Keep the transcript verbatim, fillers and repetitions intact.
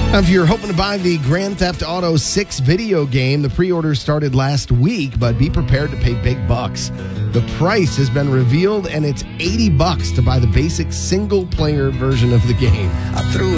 Now, if you're hoping to buy the Grand Theft Auto six video game, the pre-order started last week, but be prepared to pay big bucks. The price has been revealed, and it's eighty bucks to buy the basic single-player version of the game. I threw